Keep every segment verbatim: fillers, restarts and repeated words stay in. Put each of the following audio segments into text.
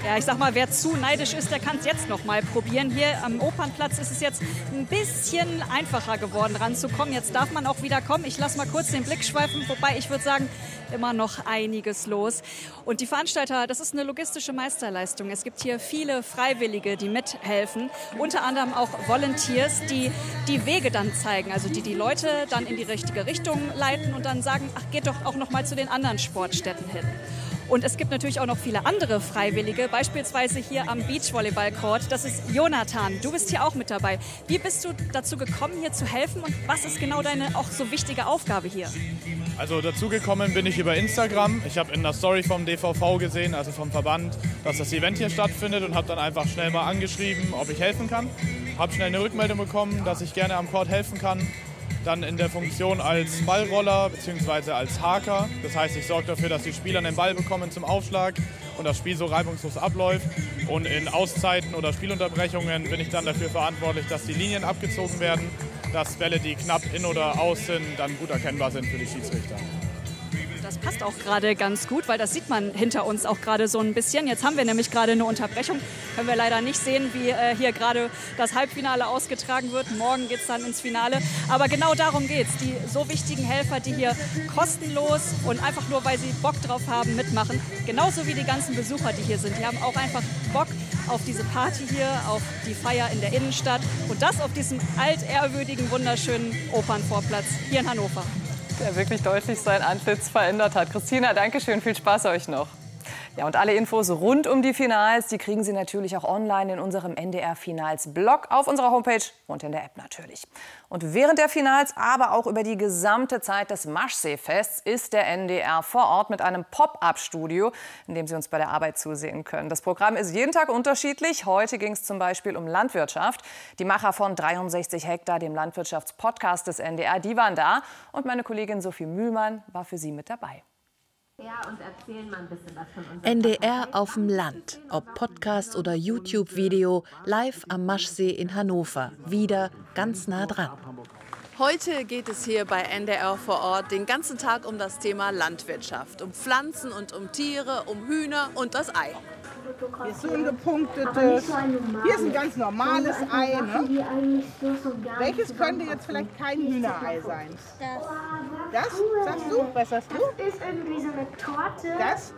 Ja, ich sag mal, wer zu neidisch ist, der kann es jetzt noch mal probieren. Hier am Opernplatz ist es jetzt ein bisschen einfacher geworden, ranzukommen. Jetzt darf man auch wieder kommen. Ich lasse mal kurz den Blick schweifen, wobei ich würde sagen, immer noch einiges los. Und die Veranstalter, das ist eine logistische Meisterleistung. Es gibt hier viele Freiwillige, die mithelfen. Unter anderem auch Volunteers, die die Wege dann zeigen. Also die die Leute dann in die richtige Richtung leiten und dann sagen, ach, geht doch auch noch mal zu den anderen Sportstätten hin. Und es gibt natürlich auch noch viele andere Freiwillige, beispielsweise hier am Beachvolleyball-Court. Das ist Jonathan, du bist hier auch mit dabei. Wie bist du dazu gekommen, hier zu helfen und was ist genau deine auch so wichtige Aufgabe hier? Also dazugekommen bin ich über Instagram. Ich habe in der Story vom D V V gesehen, also vom Verband, dass das Event hier stattfindet und habe dann einfach schnell mal angeschrieben, ob ich helfen kann. Habe schnell eine Rückmeldung bekommen, dass ich gerne am Court helfen kann. Dann in der Funktion als Ballroller bzw. als Haker. Das heißt, ich sorge dafür, dass die Spieler den Ball bekommen zum Aufschlag und das Spiel so reibungslos abläuft. Und in Auszeiten oder Spielunterbrechungen bin ich dann dafür verantwortlich, dass die Linien abgezogen werden, dass Bälle, die knapp in oder aus sind, dann gut erkennbar sind für die Schiedsrichter. Das passt auch gerade ganz gut, weil das sieht man hinter uns auch gerade so ein bisschen. Jetzt haben wir nämlich gerade eine Unterbrechung. Können wir leider nicht sehen, wie äh, hier gerade das Halbfinale ausgetragen wird. Morgen geht es dann ins Finale. Aber genau darum geht es. Die so wichtigen Helfer, die hier kostenlos und einfach nur, weil sie Bock drauf haben, mitmachen. Genauso wie die ganzen Besucher, die hier sind. Die haben auch einfach Bock auf diese Party hier, auf die Feier in der Innenstadt. Und das auf diesem altehrwürdigen, wunderschönen Opernvorplatz hier in Hannover. Der wirklich deutlich sein Antlitz verändert hat. Christina, danke schön, viel Spaß euch noch. Ja, und alle Infos rund um die Finals, die kriegen Sie natürlich auch online in unserem N D R-Finals-Blog auf unserer Homepage und in der App natürlich. Und während der Finals, aber auch über die gesamte Zeit des Maschsee-Fests ist der N D R vor Ort mit einem Pop-up-Studio, in dem Sie uns bei der Arbeit zusehen können. Das Programm ist jeden Tag unterschiedlich. Heute ging es zum Beispiel um Landwirtschaft. Die Macher von dreiundsechzig Hektar, dem Landwirtschaftspodcast des N D R, die waren da. Und meine Kollegin Sophie Mühlmann war für Sie mit dabei. Ja, und erzählen mal ein bisschen was von unserem N D R auf dem Land, ob Podcast oder YouTube-Video, live am Maschsee in Hannover, wieder ganz nah dran. Heute geht es hier bei N D R vor Ort den ganzen Tag um das Thema Landwirtschaft, um Pflanzen und um Tiere, um Hühner und das Ei. Hier ist so ein gepunktetes, hier ist ein ganz normales Ei. Ne? Welches könnte jetzt vielleicht kein Hühnerei sein? Das. Das? Sagst du? Was sagst du? Das ist irgendwie so eine Torte. Das?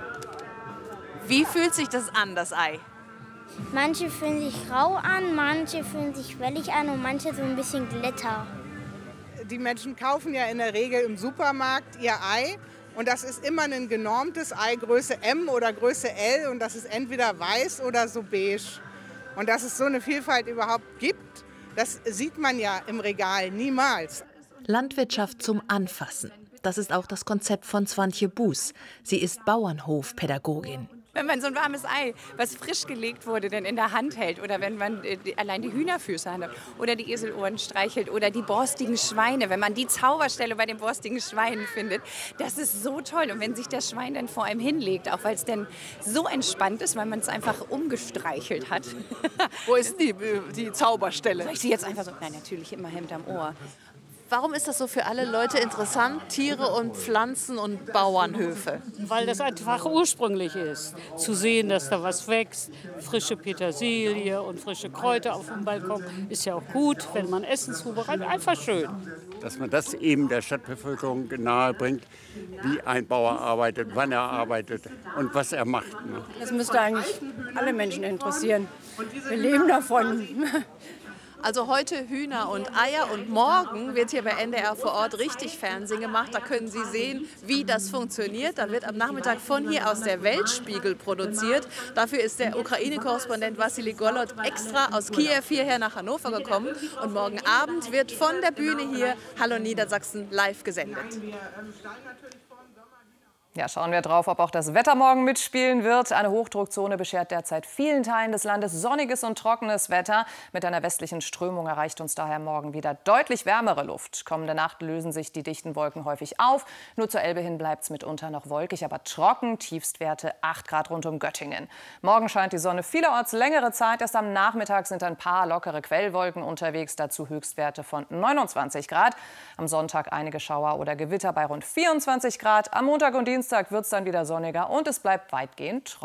Wie fühlt sich das an, das Ei? Manche fühlen sich rau an, manche fühlen sich wellig an und manche so ein bisschen Glitter. Die Menschen kaufen ja in der Regel im Supermarkt ihr Ei. Und das ist immer ein genormtes Ei, Größe M oder Größe L. Und das ist entweder weiß oder so beige. Und dass es so eine Vielfalt überhaupt gibt, das sieht man ja im Regal niemals. Landwirtschaft zum Anfassen. Das ist auch das Konzept von Swantje Buß. Sie ist Bauernhofpädagogin. Wenn man so ein warmes Ei, was frisch gelegt wurde, dann in der Hand hält oder wenn man äh, die, allein die Hühnerfüße hat oder die Eselohren streichelt oder die borstigen Schweine, wenn man die Zauberstelle bei den borstigen Schweinen findet, das ist so toll. Und wenn sich das Schwein dann vor einem hinlegt, auch weil es dann so entspannt ist, weil man es einfach umgestreichelt hat. Wo ist die, die Zauberstelle? Soll ich sie jetzt einfach so? Nein, natürlich immer Hemd am Ohr. Warum ist das so für alle Leute interessant, Tiere und Pflanzen und Bauernhöfe? Weil das einfach ursprünglich ist. Zu sehen, dass da was wächst, frische Petersilie und frische Kräuter auf dem Balkon, ist ja auch gut, wenn man Essen zubereitet. Einfach schön. Dass man das eben der Stadtbevölkerung nahe bringt, wie ein Bauer arbeitet, wann er arbeitet und was er macht. Das müsste eigentlich alle Menschen interessieren. Wir leben davon. Also heute Hühner und Eier und morgen wird hier bei N D R vor Ort richtig Fernsehen gemacht. Da können Sie sehen, wie das funktioniert. Da wird am Nachmittag von hier aus der Weltspiegel produziert. Dafür ist der Ukraine-Korrespondent Wassili Golod extra aus Kiew hierher nach Hannover gekommen. Und morgen Abend wird von der Bühne hier Hallo Niedersachsen live gesendet. Ja, schauen wir drauf, ob auch das Wetter morgen mitspielen wird. Eine Hochdruckzone beschert derzeit vielen Teilen des Landes sonniges und trockenes Wetter. Mit einer westlichen Strömung erreicht uns daher morgen wieder deutlich wärmere Luft. Kommende Nacht lösen sich die dichten Wolken häufig auf. Nur zur Elbe hin bleibt es mitunter noch wolkig, aber trocken. Tiefstwerte acht Grad rund um Göttingen. Morgen scheint die Sonne vielerorts längere Zeit. Erst am Nachmittag sind ein paar lockere Quellwolken unterwegs. Dazu Höchstwerte von neunundzwanzig Grad. Am Sonntag einige Schauer oder Gewitter bei rund vierundzwanzig Grad. Am Montag und Dienstag wird es dann wieder sonniger und es bleibt weitgehend trocken.